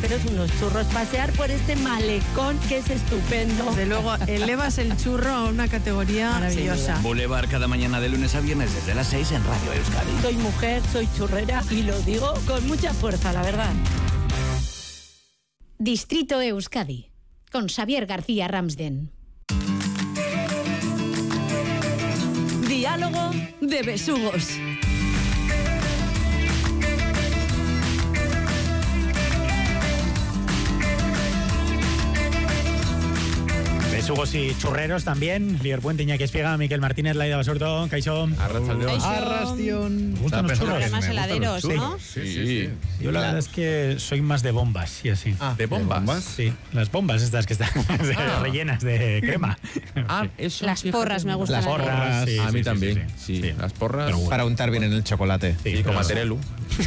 haceros unos churros, pasear por este malecón que es estupendo. Desde luego, elevas el churro a una categoría maravillosa. Boulevard cada mañana de lunes a viernes desde las 6 en Radio Euskadi. Soy mujer, soy churrera y lo digo con mucha fuerza, la verdad. Distrito Euskadi, con Xavier García Ramsden. Diálogo de besugos. Besugos y churreros también. Lier Puente, Iñaki Espiega, Miquel Martínez, Laida Basurto, Kaixo. Arrastión. ¿Me gustan los churros? Además heladeros, ¿no? Sí. Yo la verdad es que soy más de bombas y así. ¿De bombas? Sí, las bombas estas que están rellenas de crema. Eso. Las porras me gustan. Las porras, sí, a mí sí, también. sí. Sí, las porras. Pero bueno. Para untar bien en el chocolate. Sí, Y como pero- a Terelu.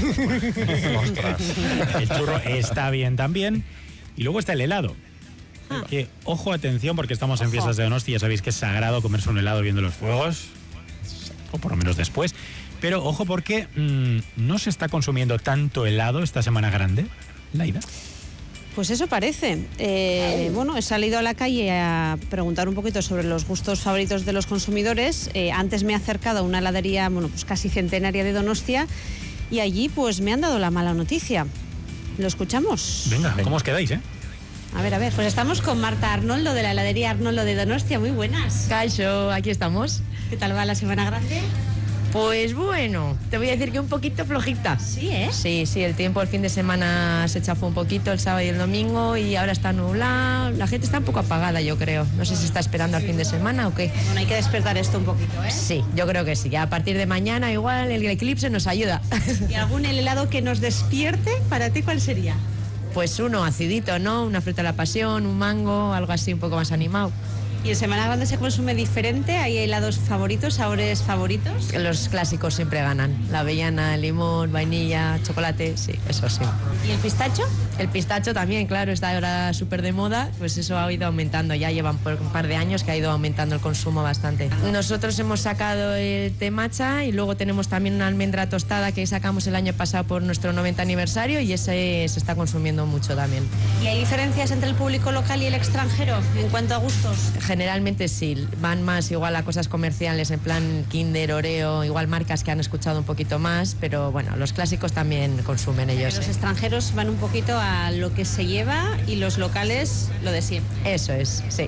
El churro está bien también. Y luego está el helado. Que, ojo, atención, porque estamos en fiestas de Donosti, ya sabéis que es sagrado comerse un helado viendo los fuegos, o por lo menos después. Pero ojo porque no se está consumiendo tanto helado esta Semana Grande, Laida. Pues eso parece. Bueno, he salido a la calle a preguntar un poquito sobre los gustos favoritos de los consumidores. Antes me he acercado a una heladería, bueno, pues casi centenaria de Donostia, y allí pues me han dado la mala noticia. ¿Lo escuchamos? Venga, ¿cómo os quedáis, A ver, pues estamos con Marta Arnoldo de la heladería Arnoldo de Donostia. Muy buenas. Caixo, aquí estamos. ¿Qué tal va la Semana Grande? Pues bueno, te voy a decir que un poquito flojita. Sí, ¿eh? Sí, el tiempo el fin de semana se chafó un poquito el sábado y el domingo y ahora está nublado. La gente está un poco apagada, yo creo. No sé si está esperando al fin de semana o qué. Bueno, hay que despertar esto un poquito, ¿eh? Sí, yo creo que sí. Ya a partir de mañana igual el eclipse nos ayuda. ¿Y algún helado que nos despierte? ¿Para ti cuál sería? Pues uno acidito, ¿no? Una fruta de la pasión, un mango, algo así un poco más animado. ¿Y en Semana Grande se consume diferente? ¿Hay helados favoritos, sabores favoritos? Los clásicos siempre ganan. La avellana, el limón, vainilla, chocolate, sí, eso sí. ¿Y el pistacho? El pistacho también, claro, está ahora súper de moda, pues eso ha ido aumentando, ya llevan por un par de años que ha ido aumentando el consumo bastante. Nosotros hemos sacado el té matcha y luego tenemos también una almendra tostada que sacamos el año pasado por nuestro 90 aniversario y ese se está consumiendo mucho también. ¿Y hay diferencias entre el público local y el extranjero en cuanto a gustos? Generalmente sí, van más igual a cosas comerciales, en plan Kinder, Oreo, igual marcas que han escuchado un poquito más, pero bueno, los clásicos también consumen ellos. Los extranjeros van un poquito a lo que se lleva y los locales lo de siempre. Eso es, sí.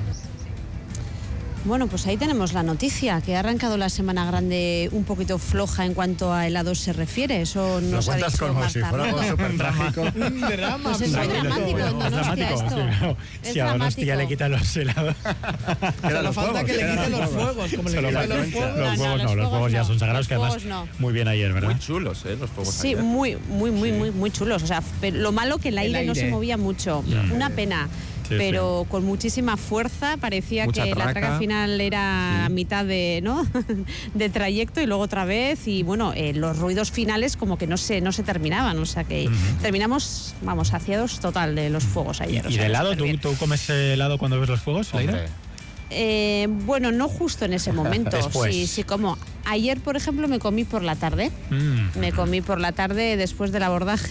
Bueno, pues ahí tenemos la noticia, que ha arrancado la Semana Grande un poquito floja en cuanto a helados se refiere. Eso nos ha dicho Marta Arnoldo. súper trágico. Un drama. Pues es muy dramático en Donostia esto. Si a Donostia le quitan los helados. Solo falta que le quiten los fuegos, como le quitan los fuegos. Los fuegos no, los fuegos ya son sagrados, que además muy bien ayer, ¿verdad? Muy chulos, los fuegos. Sí, ayer. muy chulos. O sea, pero lo malo que el aire no se movía mucho. Una pena. Sí, pero con muchísima fuerza, parecía Mucha que la traca final era a mitad de, ¿no? de trayecto y luego otra vez, y bueno, los ruidos finales como que no se terminaban, o sea que terminamos, vamos, saciados total de los fuegos ayer. ¿Y de helado? ¿Tú comes helado cuando ves los fuegos, Laida? Bueno, no justo en ese momento. Después. Sí, como ayer, por ejemplo, me comí por la tarde. Me comí por la tarde después del abordaje.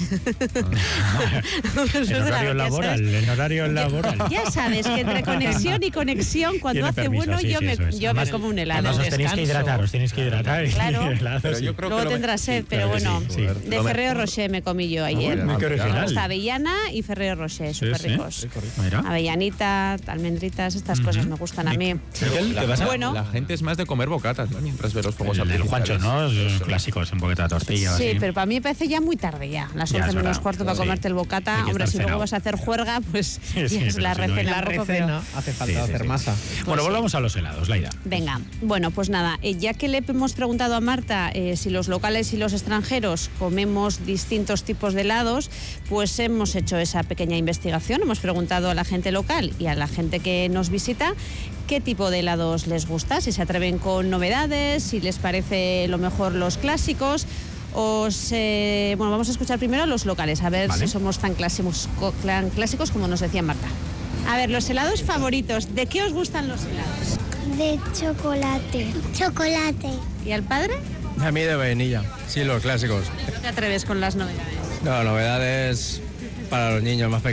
En horario laboral. Ya sabes que entre conexión y conexión, cuando Tiene hace permiso, bueno, sí, yo sí, eso es. me Además, como un helado. Además os tenéis que hidratar. Claro. Helado, Pero sí. yo creo Luego que tendrás sed, pero claro bueno, que sí. de Ferrero Rocher me comí yo ayer. Muy original. Está avellana y Ferrero Rocher, súper ricos. Mira. Avellanita, almendritas, estas cosas me gustan a mí. Miguel, ¿qué pasa? Bueno. La gente es más de comer bocatas, ¿no? Mientras ve los fuegos El artificiales. Juancho, ¿no? Los clásicos, un poquito de tortilla. Sí, así. pero para mí me parece ya muy tarde ya. Las Ya, 11 es menos verdad. cuarto para Sí. comerte el Hay bocata. que Hombre, estar si luego cenado. vas a hacer juerga, pues Sí, ya es la pero si no recena. La un poco, recena hace falta hacer masa. Bueno, volvamos a los helados, Laida. Venga, bueno, pues nada, ya que le hemos preguntado a Marta si los locales y los extranjeros comemos distintos tipos de helados, pues hemos hecho esa pequeña investigación. Hemos preguntado a la gente local y a la gente que nos visita qué tipo de helados les gusta, si se atreven con novedades, si les parece lo mejor los clásicos. Bueno, vamos a escuchar primero a los locales, a ver si somos tan clásicos como nos decía Marta. A ver, los helados favoritos, ¿de qué os gustan los helados? De chocolate. Chocolate. ¿Y al padre? A mí de vainilla. Sí, los clásicos. ¿No te atreves con las novedades? No, novedades para los niños más pequeños.